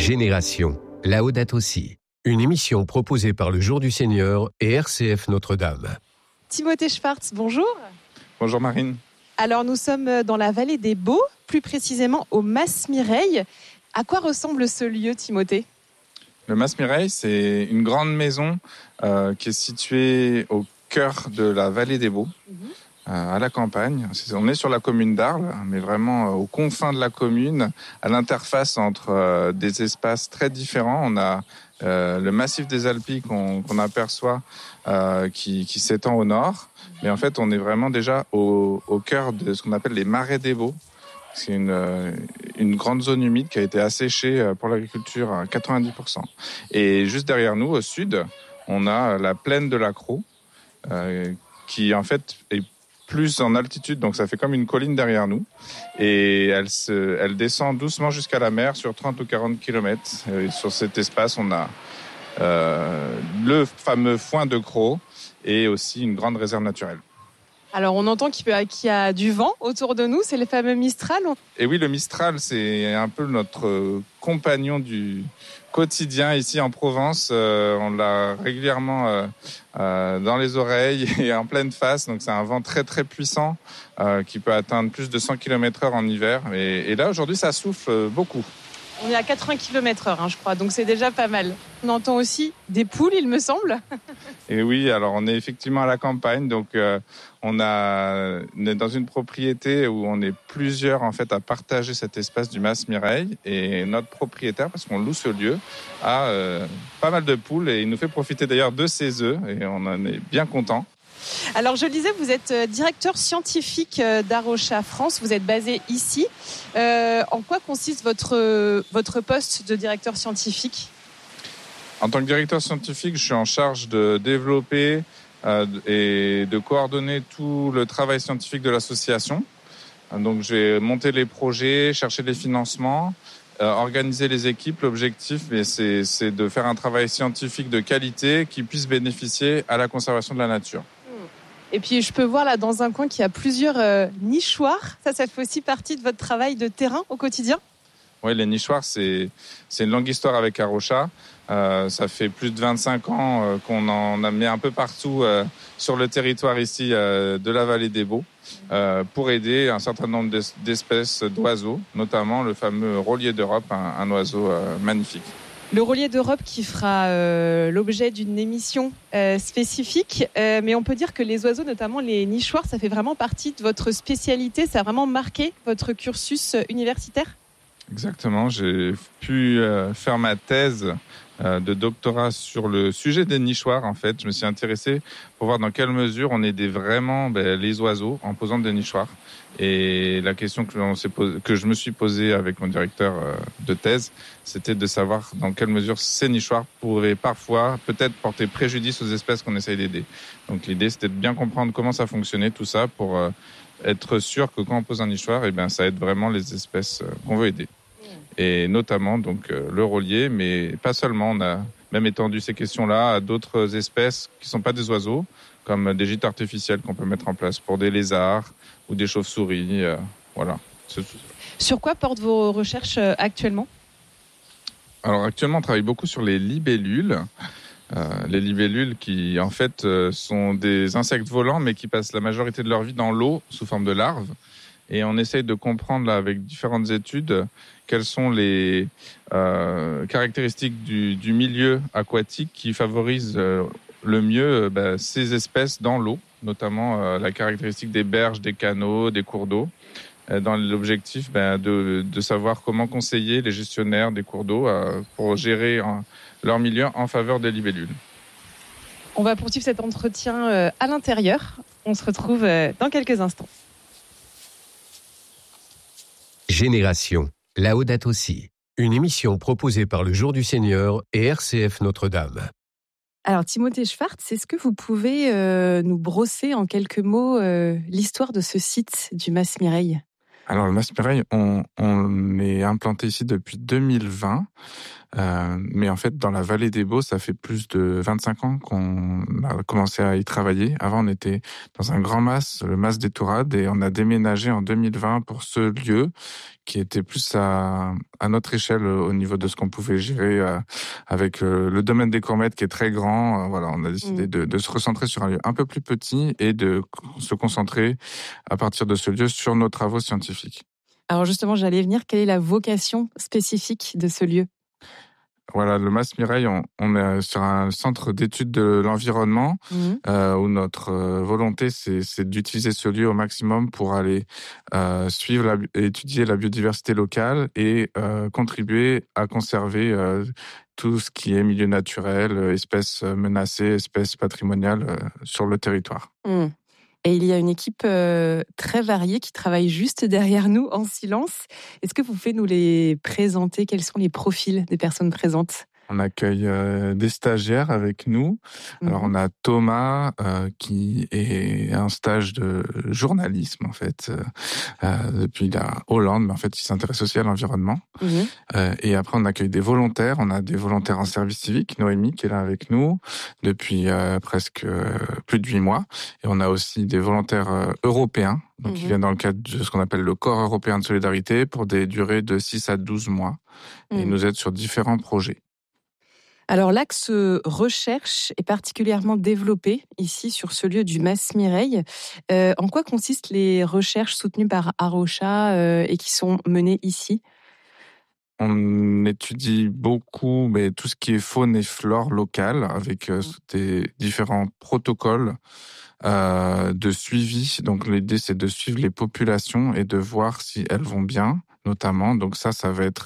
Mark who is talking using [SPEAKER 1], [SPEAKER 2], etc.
[SPEAKER 1] Génération, Laudato Si. Une émission proposée par le Jour du Seigneur et RCF Notre-Dame.
[SPEAKER 2] Timothée Schwartz, bonjour.
[SPEAKER 3] Bonjour Marine.
[SPEAKER 2] Alors nous sommes dans la vallée des Baux, plus précisément au Mas Mireille. À quoi ressemble ce lieu, Timothée ?
[SPEAKER 3] Le Mas Mireille, c'est une grande maison qui est située au cœur de la vallée des Baux, à la campagne. On est sur la commune d'Arles, mais vraiment aux confins de la commune, à l'interface entre des espaces très différents. On a le massif des Alpilles qu'on aperçoit qui s'étend au nord. Mais en fait, on est vraiment déjà au cœur de ce qu'on appelle les marais des Baux. C'est une grande zone humide qui a été asséchée pour l'agriculture à 90%. Et juste derrière nous, au sud, on a la plaine de la Crau, qui en fait est plus en altitude, donc ça fait comme une colline derrière nous. Et elle descend doucement jusqu'à la mer sur 30 ou 40 km. Et sur cet espace, on a le fameux foin de Crau et aussi une grande réserve naturelle.
[SPEAKER 2] Alors on entend qu'il y a du vent autour de nous, c'est le fameux Mistral.
[SPEAKER 3] Et oui, le Mistral, c'est un peu notre compagnon du quotidien ici en Provence. On l'a régulièrement dans les oreilles et en pleine face. Donc c'est un vent très très puissant qui peut atteindre plus de 100 km/h en hiver. Et là aujourd'hui ça souffle beaucoup.
[SPEAKER 2] On est à 80 km/h, je crois, donc c'est déjà pas mal. On entend aussi des poules, il me semble.
[SPEAKER 3] Et oui, alors on est effectivement à la campagne, donc on est dans une propriété où on est plusieurs en fait à partager cet espace du Mas Mireille. Et notre propriétaire, parce qu'on loue ce lieu, a pas mal de poules et il nous fait profiter d'ailleurs de ses œufs et on en est bien content.
[SPEAKER 2] Alors je le disais, vous êtes directeur scientifique d'Arocha France, vous êtes basé ici. En quoi consiste votre poste de directeur scientifique ?
[SPEAKER 3] En tant que directeur scientifique, je suis en charge de développer et de coordonner tout le travail scientifique de l'association. Donc je vais monter les projets, chercher les financements, organiser les équipes. L'objectif, c'est de faire un travail scientifique de qualité qui puisse bénéficier à la conservation de la nature.
[SPEAKER 2] Et puis je peux voir là dans un coin qu'il y a plusieurs nichoirs. Ça fait aussi partie de votre travail de terrain au quotidien ?
[SPEAKER 3] Oui, les nichoirs, c'est une longue histoire avec Arocha. Ça fait plus de 25 ans qu'on en a mis un peu partout sur le territoire ici de la vallée des Baux pour aider un certain nombre d'espèces d'oiseaux, notamment le fameux rôlier d'Europe, un oiseau magnifique.
[SPEAKER 2] Le rôlier d'Europe qui fera l'objet d'une émission spécifique, mais on peut dire que les oiseaux, notamment les nichoirs, ça fait vraiment partie de votre spécialité, ça a vraiment marqué votre cursus universitaire ?
[SPEAKER 3] Exactement, j'ai pu faire ma thèse de doctorat sur le sujet des nichoirs. En fait, je me suis intéressé pour voir dans quelle mesure on aidait vraiment les oiseaux en posant des nichoirs. Et la question que je me suis posée avec mon directeur de thèse, c'était de savoir dans quelle mesure ces nichoirs pouvaient parfois peut-être porter préjudice aux espèces qu'on essaye d'aider. Donc l'idée, c'était de bien comprendre comment ça fonctionnait, tout ça, pour être sûr que quand on pose un nichoir, ça aide vraiment les espèces qu'on veut aider. Et notamment donc le rôlier, mais pas seulement. On a même étendu ces questions-là à d'autres espèces qui ne sont pas des oiseaux, comme des gîtes artificiels qu'on peut mettre en place pour des lézards ou des chauves-souris. Voilà.
[SPEAKER 2] Sur quoi portent vos recherches actuellement ?
[SPEAKER 3] Alors actuellement, on travaille beaucoup sur les libellules. Les libellules qui en fait sont des insectes volants, mais qui passent la majorité de leur vie dans l'eau sous forme de larves. Et on essaye de comprendre là, avec différentes études quelles sont les caractéristiques du milieu aquatique qui favorisent le mieux ces espèces dans l'eau, notamment la caractéristique des berges, des canaux, des cours d'eau, dans l'objectif de savoir comment conseiller les gestionnaires des cours d'eau pour gérer leur milieu en faveur des libellules.
[SPEAKER 2] On va poursuivre cet entretien à l'intérieur. On se retrouve dans quelques instants.
[SPEAKER 1] Génération, Laudato Si. Une émission proposée par le Jour du Seigneur et RCF Notre-Dame.
[SPEAKER 2] Alors Timothée Schwartz, est-ce que vous pouvez nous brosser en quelques mots l'histoire de ce site du Mas Mireille ?
[SPEAKER 3] Alors le Mas Mireille, on est implanté ici depuis 2020. Mais en fait, dans la vallée des Baux, ça fait plus de 25 ans qu'on a commencé à y travailler. Avant, on était dans un grand mas, le mas des Tourades, et on a déménagé en 2020 pour ce lieu qui était plus à notre échelle au niveau de ce qu'on pouvait gérer avec le domaine des Courmettes qui est très grand. Voilà, on a décidé de se recentrer sur un lieu un peu plus petit et de se concentrer à partir de ce lieu sur nos travaux scientifiques.
[SPEAKER 2] Alors justement, j'allais venir, quelle est la vocation spécifique de ce lieu ?
[SPEAKER 3] Voilà, le Mas Mireille, on est sur un centre d'études de l'environnement où notre volonté, c'est d'utiliser ce lieu au maximum pour aller suivre et étudier la biodiversité locale et contribuer à conserver tout ce qui est milieu naturel, espèces menacées, espèces patrimoniales sur le territoire.
[SPEAKER 2] Et il y a une équipe très variée qui travaille juste derrière nous en silence. Est-ce que vous pouvez nous les présenter ? Quels sont les profils des personnes présentes ?
[SPEAKER 3] On accueille des stagiaires avec nous. Alors, on a Thomas qui est un stage de journalisme, en fait, depuis la Hollande, mais en fait, il s'intéresse aussi à l'environnement. Et après, on accueille des volontaires. On a des volontaires en service civique, Noémie, qui est là avec nous depuis presque plus de 8 mois. Et on a aussi des volontaires européens, donc qui viennent dans le cadre de ce qu'on appelle le Corps européen de solidarité pour des durées de 6 à 12 mois. Et ils nous aident sur différents projets.
[SPEAKER 2] Alors l'axe recherche est particulièrement développé ici sur ce lieu du Mas Mireille. En quoi consistent les recherches soutenues par Arocha et qui sont menées ici ?
[SPEAKER 3] On étudie beaucoup tout ce qui est faune et flore locale avec des différents protocoles de suivi. Donc l'idée, c'est de suivre les populations et de voir si elles vont bien, notamment. Donc ça va être